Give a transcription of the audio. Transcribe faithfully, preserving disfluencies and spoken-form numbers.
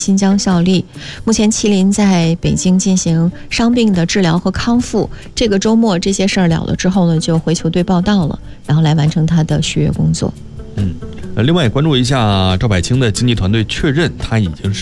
新疆效力。目前麒麟在北京进行伤病的治疗和康复，这个周末这些事儿了了之后呢，就回球队报到了，然后来完成他的续约工作。 嗯，呃，另外也关注一下赵柏青的经纪团队确认他已经是